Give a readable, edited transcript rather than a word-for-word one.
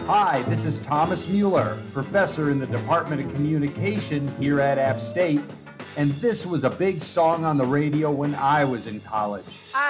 Hi, this is Thomas Mueller, professor in the Department of Communication here at App State, and this was a big song on the radio when I was in college.